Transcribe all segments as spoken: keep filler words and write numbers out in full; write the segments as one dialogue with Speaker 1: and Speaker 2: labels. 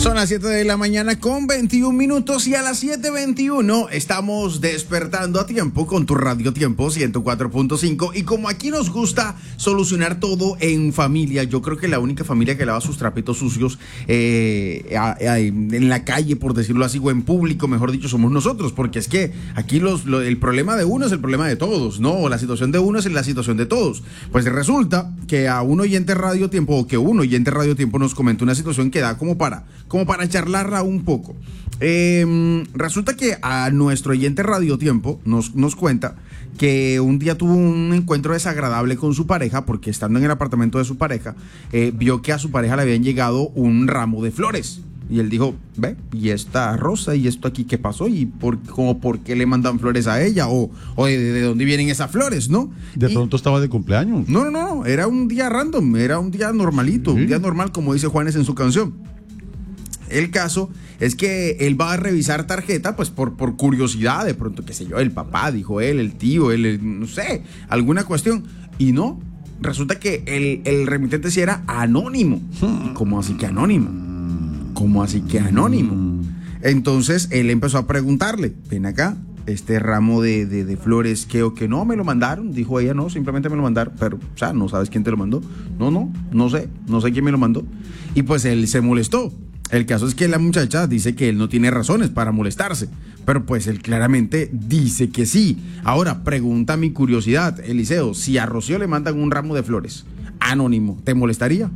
Speaker 1: Son las siete de la mañana con veintiún minutos y a las siete veintiuno estamos despertando a tiempo con tu Radio Tiempo ciento cuatro punto cinco. Y como aquí nos gusta solucionar todo en familia, yo creo que la única familia que lava sus trapitos sucios eh, a, a, en la calle, por decirlo así, o en público, mejor dicho, somos nosotros. Porque es que aquí los, lo, el problema de uno es el problema de todos, ¿no? O la situación de uno es la situación de todos. Pues resulta que a un oyente Radio Tiempo, o que un oyente Radio Tiempo nos comentó una situación que da como para... como para charlarla un poco. Eh, resulta que a nuestro oyente Radio Tiempo nos, nos cuenta que un día tuvo un encuentro desagradable con su pareja porque estando en el apartamento de su pareja, eh, vio que a su pareja le habían llegado un ramo de flores. Y él dijo, ve, y esta rosa y esto aquí, ¿qué pasó? ¿Y por, como, por qué le mandan flores a ella? ¿O, o de, de dónde vienen esas flores, no?
Speaker 2: De
Speaker 1: y,
Speaker 2: pronto estaba de cumpleaños.
Speaker 1: No, no, no, era un día random, era un día normalito, sí. Un día normal, como dice Juanes en su canción. El caso es que él va a revisar tarjeta, pues por, por curiosidad, de pronto, qué sé yo, el papá, dijo él, el tío, él, el, no sé, alguna cuestión. Y no, resulta que el, el remitente sí era anónimo. ¿Y cómo así que anónimo? ¿Cómo así que anónimo? Entonces él empezó a preguntarle, ven acá, este ramo de, de, de flores, ¿qué o que no? Me lo mandaron, dijo ella, no, simplemente me lo mandaron, pero, o sea, ¿no sabes quién te lo mandó? No, no, no sé, no sé quién me lo mandó. Y pues él se molestó. El caso es que la muchacha dice que él no tiene razones para molestarse, pero pues él claramente dice que sí. Ahora, pregunta mi curiosidad, Eliseo, si a Rocío le mandan un ramo de flores anónimo, ¿te molestaría?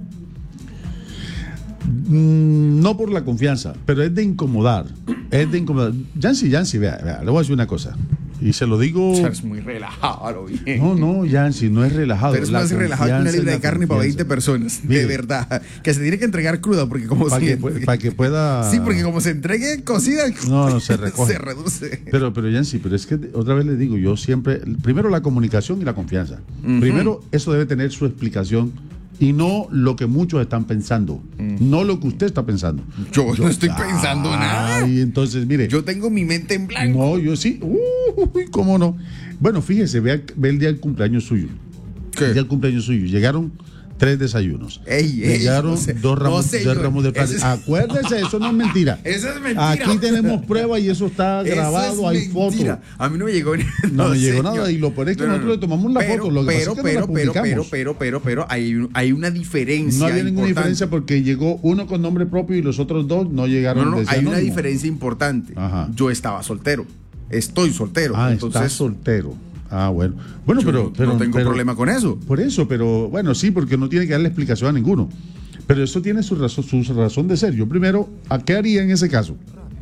Speaker 2: Mm, no por la confianza, pero es de incomodar, es de incomodar. Yancy, Yancy, vea, vea, le voy a decir una cosa. Y se lo digo...
Speaker 1: Es muy relajado, bien.
Speaker 2: No, no, Yancy, no es relajado.
Speaker 1: Pero es más relajado que una libra de carne para veinte personas. Mire, de verdad. Que se tiene que entregar cruda, porque como
Speaker 2: para,
Speaker 1: si,
Speaker 2: que, para que pueda...
Speaker 1: Sí, porque como se entregue cocida...
Speaker 2: No, no, se recoge.
Speaker 1: Se reduce.
Speaker 2: Pero, pero Yancy, pero es que otra vez le digo, yo siempre... Primero la comunicación y la confianza. Uh-huh. Primero, eso debe tener su explicación. Y no lo que muchos están pensando. Mm. No lo que usted está pensando.
Speaker 1: Yo, yo no estoy ah, pensando nada.
Speaker 2: Y entonces, mire.
Speaker 1: Yo tengo mi mente en blanco.
Speaker 2: No, yo sí. Uy, ¿cómo no? Bueno, fíjese, ve, ve el día del cumpleaños suyo.
Speaker 1: ¿Qué?
Speaker 2: El día del cumpleaños suyo. Llegaron tres desayunos.
Speaker 1: Ey, ey,
Speaker 2: Llegaron
Speaker 1: no sé,
Speaker 2: dos ramos,
Speaker 1: no sé,
Speaker 2: dos
Speaker 1: yo,
Speaker 2: ramos de flores. Es... Acuérdese, eso no es mentira.
Speaker 1: Eso es mentira.
Speaker 2: Aquí tenemos pruebas y eso está grabado,
Speaker 1: eso
Speaker 2: es hay fotos.
Speaker 1: A mí no me llegó ni...
Speaker 2: No, no me llegó nada y lo peor es que no, nosotros no, le tomamos la
Speaker 1: pero,
Speaker 2: foto. Lo que
Speaker 1: pero,
Speaker 2: pasa es que
Speaker 1: pero,
Speaker 2: no la
Speaker 1: pero,
Speaker 2: publicamos.
Speaker 1: pero, pero, pero, pero, hay, hay una diferencia.
Speaker 2: No había
Speaker 1: importante.
Speaker 2: ninguna diferencia porque llegó uno con nombre propio y los otros dos no llegaron.
Speaker 1: No, no,
Speaker 2: de
Speaker 1: hay
Speaker 2: anónimo.
Speaker 1: una diferencia importante.
Speaker 2: Ajá.
Speaker 1: Yo estaba soltero. Estoy soltero.
Speaker 2: Ah,
Speaker 1: entonces,
Speaker 2: estás soltero. Ah, bueno. Bueno,
Speaker 1: yo
Speaker 2: pero,
Speaker 1: no,
Speaker 2: pero.
Speaker 1: No tengo
Speaker 2: pero,
Speaker 1: problema con eso.
Speaker 2: Por eso, pero bueno, sí, porque no tiene que darle explicación a ninguno. Pero eso tiene su razón, su razón de ser. Yo primero, ¿a qué haría en ese caso?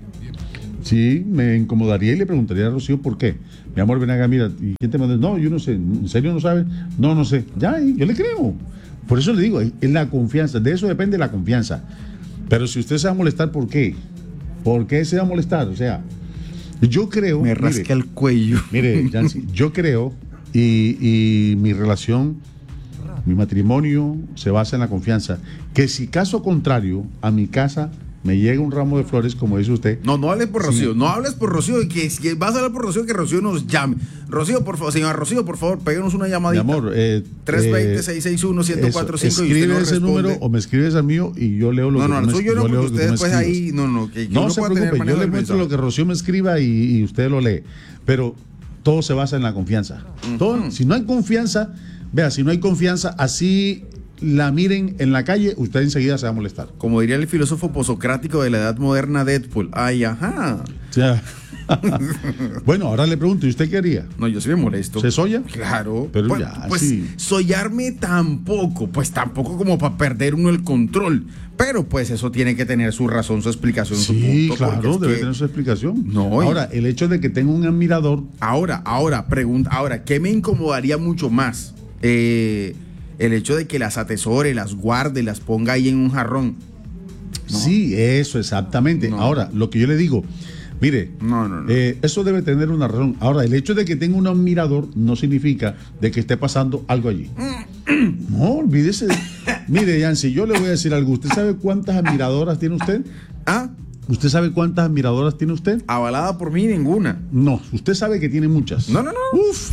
Speaker 2: Sí, me incomodaría y le preguntaría a Rocío por qué. Mi amor, ven acá, mira, ¿y quién te mandó? No, yo no sé. ¿En serio no sabes? No, no sé. Ya, yo le creo. Por eso le digo, es la confianza. De eso depende la confianza. Pero si usted se va a molestar, ¿por qué? ¿Por qué se va a molestar? O sea, yo creo...
Speaker 1: Me rasca mire, el cuello.
Speaker 2: Mire, Yancy, yo creo y, y mi relación, mi matrimonio se basa en la confianza. Que si caso contrario, a mi casa me llega un ramo de flores, como dice usted.
Speaker 1: No, no hables por Rocío,
Speaker 2: sí.
Speaker 1: no hables por Rocío. Y que si vas a hablar por Rocío, que Rocío nos llame. Rocío, por favor, señora Rocío, por favor, péguenos una llamadita.
Speaker 2: Mi amor, eh,
Speaker 1: tres dos cero, seis seis uno, uno cero cuatro cinco.
Speaker 2: Escribe no ese responde. Número o me escribes al mío y yo leo lo
Speaker 1: no,
Speaker 2: que
Speaker 1: no,
Speaker 2: tú
Speaker 1: no,
Speaker 2: me,
Speaker 1: yo no, porque
Speaker 2: leo
Speaker 1: usted después ahí, no, no, que, que
Speaker 2: no
Speaker 1: uno
Speaker 2: se
Speaker 1: pueda
Speaker 2: preocupe,
Speaker 1: tener
Speaker 2: yo le muestro lo que Rocío me escriba y, y usted lo lee. Pero todo se basa en la confianza. Uh-huh. Todo, si no hay confianza, vea, si no hay confianza, así la miren en la calle, usted enseguida se va a molestar.
Speaker 1: Como diría el filósofo posocrático de la edad moderna, Deadpool. Ay, ajá.
Speaker 2: Ya. Bueno, ahora le pregunto, ¿y usted qué haría?
Speaker 1: No, yo sí me molesto.
Speaker 2: ¿Se soya?
Speaker 1: Claro.
Speaker 2: Pero
Speaker 1: pues,
Speaker 2: ya,
Speaker 1: pues
Speaker 2: sí.
Speaker 1: Sollarme tampoco, pues tampoco como para perder uno el control. Pero pues eso tiene que tener su razón, su explicación,
Speaker 2: sí,
Speaker 1: su punto.
Speaker 2: Claro, debe
Speaker 1: que...
Speaker 2: tener su explicación.
Speaker 1: No,
Speaker 2: ahora,
Speaker 1: y...
Speaker 2: el hecho de que tenga un admirador.
Speaker 1: Ahora, ahora, pregunta, ahora, ¿qué me incomodaría mucho más? Eh... El hecho de que las atesore, las guarde, las ponga ahí en un jarrón.
Speaker 2: No. Sí, eso, exactamente. No. Ahora, lo que yo le digo, mire,
Speaker 1: no, no, no.
Speaker 2: Eh, eso debe tener una razón. Ahora, el hecho de que tenga un admirador no significa de que esté pasando algo allí. No, olvídese. Mire, Yancy, yo le voy a decir algo. ¿Usted sabe cuántas admiradoras tiene usted?
Speaker 1: ¿Ah?
Speaker 2: ¿Usted sabe cuántas admiradoras tiene usted?
Speaker 1: Avalada por mí, ninguna.
Speaker 2: No, usted sabe que tiene muchas.
Speaker 1: No, no, no.
Speaker 2: Uf.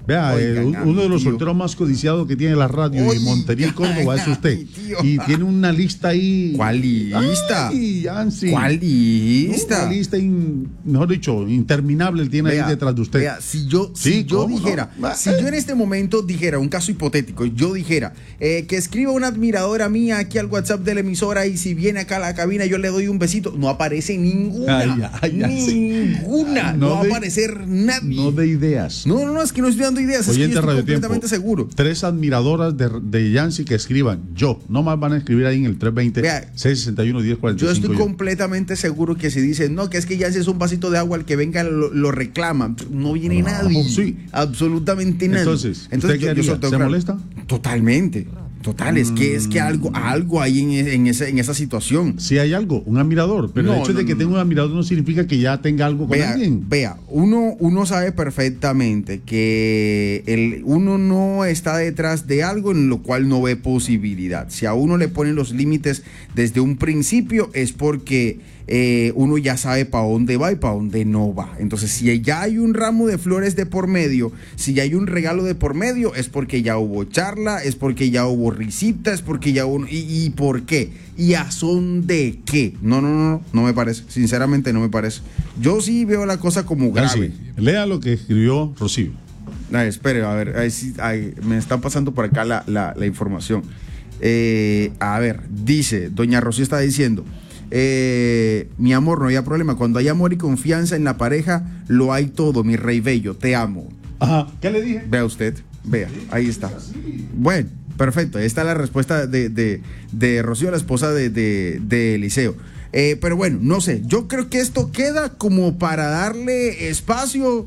Speaker 2: Vea,
Speaker 1: Oigan,
Speaker 2: eh,
Speaker 1: a
Speaker 2: uno
Speaker 1: mi
Speaker 2: de los
Speaker 1: tío.
Speaker 2: solteros más codiciados que tiene la radio
Speaker 1: Oigan,
Speaker 2: y Montería y Córdoba es usted.
Speaker 1: mi tío.
Speaker 2: Y tiene una lista ahí.
Speaker 1: ¿Cuál lista?
Speaker 2: Ay, Yancy.
Speaker 1: ¿Cuál lista?
Speaker 2: Una lista, in- mejor dicho, interminable tiene
Speaker 1: Vea,
Speaker 2: ahí detrás de usted.
Speaker 1: vea, si yo, si
Speaker 2: Sí,
Speaker 1: yo
Speaker 2: ¿cómo
Speaker 1: dijera,
Speaker 2: no?
Speaker 1: si yo en este momento dijera, un caso hipotético, yo dijera eh, que escriba una admiradora mía aquí al WhatsApp de la emisora y si viene acá a la cabina yo le doy un besito, no aparece ninguna,
Speaker 2: Ay, ay, ay, sí.
Speaker 1: ninguna, no,
Speaker 2: No
Speaker 1: va a
Speaker 2: de-
Speaker 1: aparecer nadie.
Speaker 2: No de ideas.
Speaker 1: No, no, no, es que no estoy dando ideas, es que yo
Speaker 2: Oyente
Speaker 1: estoy
Speaker 2: Radio
Speaker 1: completamente
Speaker 2: Tiempo,
Speaker 1: seguro.
Speaker 2: Tres admiradoras de, de Yancy que escriban. Yo, no más van a escribir ahí en el tres veinte,
Speaker 1: Vea,
Speaker 2: seiscientos sesenta y uno, diez cuarenta y
Speaker 1: Yo
Speaker 2: cinco.
Speaker 1: estoy completamente seguro que si dicen, no, que es que ya si es un vasito de agua, el que venga lo, lo reclama. No viene
Speaker 2: Ah,
Speaker 1: nadie.
Speaker 2: sí.
Speaker 1: Absolutamente nadie.
Speaker 2: Entonces, ¿usted qué haría?
Speaker 1: sorteo,
Speaker 2: ¿Se
Speaker 1: claro.
Speaker 2: molesta?
Speaker 1: Totalmente. Total, es que es que algo, algo hay en, en, ese, en esa situación.
Speaker 2: Si hay algo, un admirador, pero
Speaker 1: No,
Speaker 2: el hecho
Speaker 1: no,
Speaker 2: de que
Speaker 1: no,
Speaker 2: tenga
Speaker 1: no.
Speaker 2: un admirador no significa que ya tenga algo con
Speaker 1: Vea,
Speaker 2: alguien.
Speaker 1: vea, uno, uno sabe perfectamente que el, uno no está detrás de algo en lo cual no ve posibilidad. Si a uno le ponen los límites desde un principio es porque eh, uno ya sabe para dónde va y para dónde no va. Entonces, si ya hay un ramo de flores de por medio, si ya hay un regalo de por medio, es porque ya hubo charla, es porque ya hubo risita, es porque ya hubo... ¿Y, y por qué? ¿Y a son de qué? No, no, no, no, no me parece. Sinceramente no me parece. Yo sí veo la cosa como grave.
Speaker 2: Yancy, lea lo que escribió Rocío.
Speaker 1: Ay, espere, a ver, ahí sí, ahí, me están pasando por acá la, la, la información. Eh, a ver, dice, doña Rocío está diciendo, eh, mi amor, no había problema. Cuando hay amor y confianza en la pareja, lo hay todo, mi rey bello, te amo.
Speaker 2: Ajá, ¿qué le dije?
Speaker 1: Vea usted, vea, ahí está. Bueno, perfecto, ahí está la respuesta de, de, de Rocío, la esposa de, de, de Eliseo. Eh, pero bueno, no sé, yo creo que esto queda como para darle espacio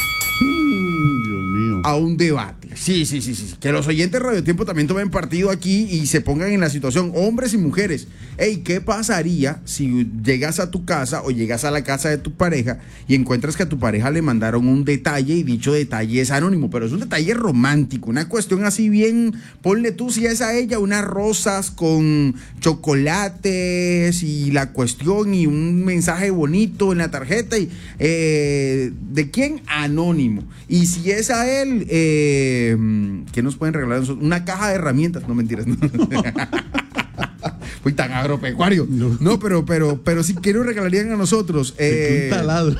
Speaker 2: Dios mío.
Speaker 1: a un debate. Sí, sí, sí, sí. Que los oyentes de Radio Tiempo también tomen partido aquí y se pongan en la situación, hombres y mujeres. Ey, ¿qué pasaría si llegas a tu casa o llegas a la casa de tu pareja y encuentras que a tu pareja le mandaron un detalle y dicho detalle es anónimo, pero es un detalle romántico, una cuestión así bien, ponle tú si es a ella unas rosas con chocolates y la cuestión y un mensaje bonito en la tarjeta y eh, ¿de quién? Anónimo. Y si es a él, eh, ¿qué nos pueden regalar? Una caja de herramientas, no mentiras. No. Fui tan agropecuario. No, no pero, pero, pero si que nos regalarían a nosotros. Eh...
Speaker 2: Un taladro.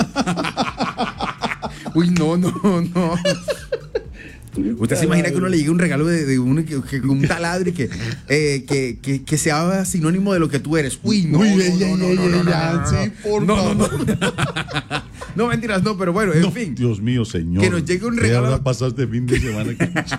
Speaker 1: Uy, no, no, no. ¿Usted se imagina que uno le llegue un regalo de, de un, que, que, un taladro y que, eh, que, que, que sea sinónimo de lo que tú eres? Uy, no,
Speaker 2: Uy,
Speaker 1: no,
Speaker 2: ya,
Speaker 1: no, no,
Speaker 2: ya,
Speaker 1: no,
Speaker 2: ya,
Speaker 1: no, no,
Speaker 2: ya,
Speaker 1: no, no.
Speaker 2: sí, por
Speaker 1: no, no,
Speaker 2: favor.
Speaker 1: no. No, mentiras, no, pero bueno, en
Speaker 2: No,
Speaker 1: fin.
Speaker 2: Dios mío, señor.
Speaker 1: Que nos llegue un
Speaker 2: ¿Qué
Speaker 1: regalo.
Speaker 2: habrá pasado este fin de semana?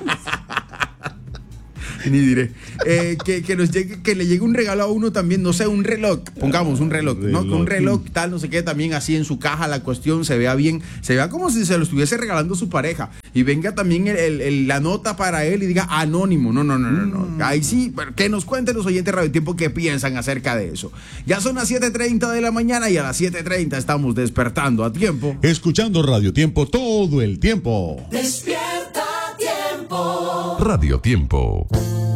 Speaker 1: Ni diré. Eh, que, que nos llegue, que le llegue un regalo a uno también, no sé, un reloj, pongamos un reloj, ¿no? Que un reloj tal, no sé qué, también así en su caja la cuestión se vea bien, se vea como si se lo estuviese regalando su pareja. Y venga también el, el, el, la nota para él y diga anónimo. No, no, no, no, no. Mm. Ahí sí, pero que nos cuenten los oyentes de Radio Tiempo qué piensan acerca de eso. Ya son las siete treinta de la mañana y a las siete treinta estamos despertando a tiempo.
Speaker 2: Escuchando Radio Tiempo todo el tiempo.
Speaker 3: Despierta a tiempo.
Speaker 4: Radio Tiempo.